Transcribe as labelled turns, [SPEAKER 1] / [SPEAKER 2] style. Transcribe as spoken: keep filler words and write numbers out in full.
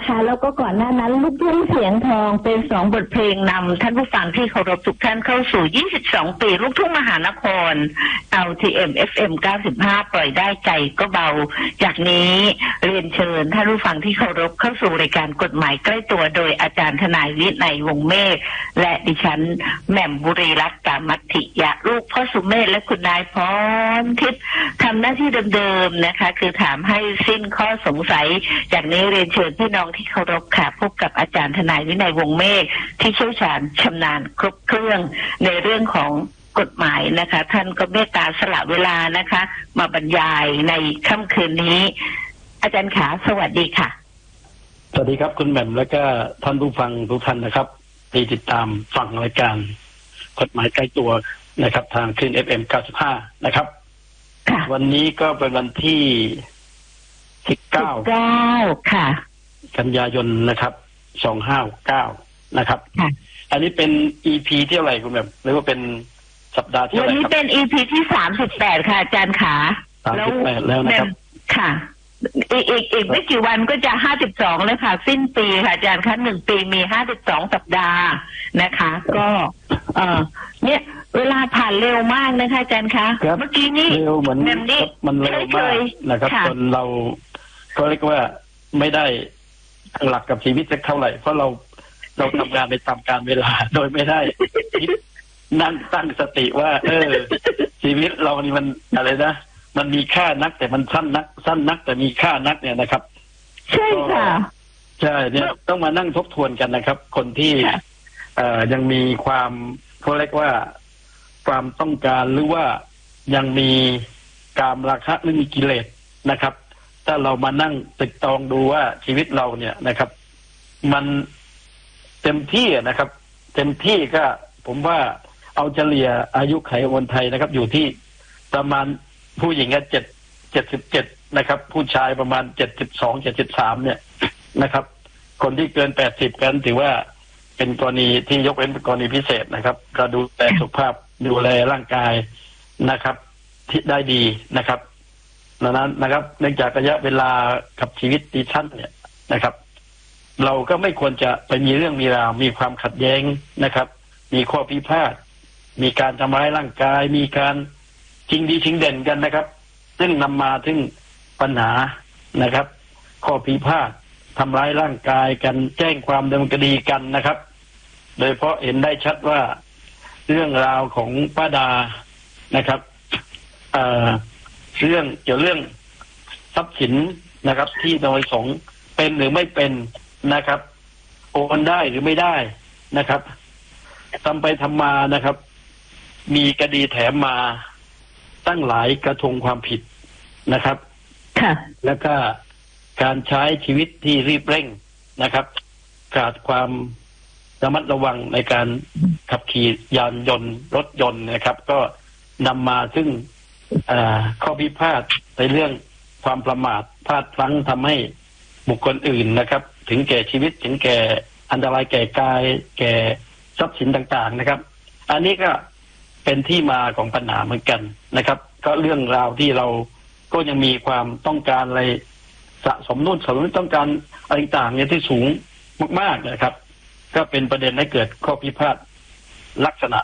[SPEAKER 1] นะคะแล้วก็ก่อนหน้านั้นลูกทุ่งเสียงทองเป็นสองบทเพลงนำท่านผู้ฟังที่เคารพทุกท่านเข้าสู่ยี่สิบสองปีลูกทุ่งมหานคร แอล ที เอ็ม เอฟ เอ็ม เก้าสิบห้าปล่อยได้ใจก็เบาจากนี้เรียนเชิญท่านผู้ฟังที่เคารพเข้าสู่รายการกฎหมายใกล้ตัวโดยอาจารย์ทนายวินัยวงศ์เมฆและดิฉันแหม่มบุรีรัตน์กามัตถิยะลูกพ่อสุเมธและคุณนายพรทิพย์ทำหน้าที่เดิมๆนะคะคือถามให้สิ้นข้อสงสัยจากนี้เรียนเชิญพี่น้องที่เคารพค่ะพบกับอาจารย์ทนายวินัยวงศ์เมฆที่เชี่ยวชาญชำนาญครบเครื่องในเรื่องของกฎหมายนะคะท่านก็เมตตาสละเวลานะคะมาบรรยายในค่ำคืนนี้อาจารย์ขาสวัสดีค่ะ
[SPEAKER 2] สวัสดีครับคุณแหม่มและก็ท่านผู้ฟังทุกท่านนะครับที่ติดตามฟังรายการกฎหมายใกล้ตัวนะครับทางคลื่น เอฟ เอ็ม เก้าสิบห้านะครับวันนี้ก็เป็นวันที่สิบเก้า
[SPEAKER 1] ค่ะ
[SPEAKER 2] กันยายนนะครับสองห้าเก้านะครับอันนี้เป็น อี พี ที่เท่าไหร่คุณแหม่มหรือว่าเป็นสัปดาห์ที่เท่าไหร่ครับวันนี้
[SPEAKER 1] เป็น อี พี ที่สามสิบแปดค่ะอาจารย์ขา
[SPEAKER 2] สามสิบแปดแล้วนะครับ
[SPEAKER 1] ค่ะอีกอีกอีกไม่กี่วันก็จะห้าสิบสองเลยค่ะสิ้นปีค่ะอาจารย์คะหนึ่งปีมีห้าสิบสองสัปดาห์นะคะก็เออเนี่ยเวลาผ่านเร็วมากนะคะอาจารย์คะเมื่อกี้นี้
[SPEAKER 2] เร็วเหมือนมันเร็วมากนะครับจนเราก็เรียกว่าไม่ได้ตั้งหลักกับชีวิตสักเท่าไหร่เพราะเราเราทำงานไปตามการเวลาโดยไม่ได้นั่งตั้งสติว่าเออชีวิตเรานี่มันอะไรนะมันมีค่านักแต่มันสั้นนักสั้นนักแต่มีค่านักเนี่ยนะครับ
[SPEAKER 1] ใช่ค่ะ
[SPEAKER 2] ใช่เนี่ยต้องมานั่งทบทวนกันนะครับคนที่เอ่อยังมีความเขาเรียกว่าความต้องการหรือว่ายังมีกามราคะหรือมีกิเลสนะครับถ้าเรามานั่งตึกตองดูว่าชีวิตเราเนี่ยนะครับมันเต็มที่นะครับเต็มที่ก็ผมว่าเอาเฉลี่ยอายุไขคนไทยนะครับอยู่ที่ประมาณผู้หญิงก็เจ็ดเจ็ดสิบเจ็ดนะครับผู้ชายประมาณเจ็ดสิบสองเจ็ดสิบสามเนี่ยนะครับคนที่เกินแปดสิบกันถือว่าเป็นกรณีที่ยกเว้นเป็นกรณีพิเศษนะครับก็ดูแลสุขภาพดูแลร่างกายนะครับที่ได้ดีนะครับดังนั้นนะครับเนื่องจากระยะเวลากับชีวิตดิฉันเนี่ยนะครับเราก็ไม่ควรจะไปมีเรื่องมีราวมีความขัดแย้งนะครับมีข้อพิพาทมีการทำร้ายร่างกายมีการชิงดีชิงเด่นกันนะครับซึ่งนำมาถึงปัญหานะครับข้อพิพาททำร้ายร่างกายกันแจ้งความดำเนินคดีกันนะครับโดยเฉพาะเห็นได้ชัดว่าเรื่องราวของป้าดานะครับเอ่อเรื่องเกี่ยวเรื่องทรัพย์สินนะครับที่โดยสงฆ์เป็นหรือไม่เป็นนะครับโอนได้หรือไม่ได้นะครับทำไปทำมานะครับมีคดีแถมมาตั้งหลายกระทงความผิดนะครับ
[SPEAKER 1] ค่ะ
[SPEAKER 2] แล้วก็การใช้ชีวิตที่รีบเร่งนะครับขาดความระมัดระวังในการขับขี่ยานยนต์รถยนต์นะครับก็นำมาซึ่งข้อพิพาทในเรื่องความประมาทพลาดพลั้งทำให้บุคคลอื่นนะครับถึงแก่ชีวิตถึงแก่อันตรายแก่กายแก่ทรัพย์สินต่างๆนะครับอันนี้ก็เป็นที่มาของปัญหาเหมือนกันนะครับก็เรื่องราวที่เราก็ยังมีความต้องการอะไรสะสมนู่นสะสมนี่ต้องการอะไรต่างๆเนี่ยที่สูงมากๆนะครับก็เป็นประเด็นให้เกิดข้อพิพาทลักษณะ